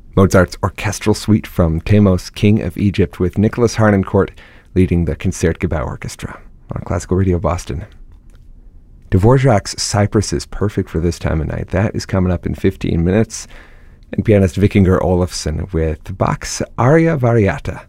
Mozart's orchestral suite from Themos, King of Egypt, with Nicholas Harnoncourt leading the Concertgebouw Orchestra on Classical Radio Boston. Dvorak's Cyprus is perfect for this time of night. That is coming up in 15 minutes. And pianist Vikingur Olafsson with Bach's Aria Variata.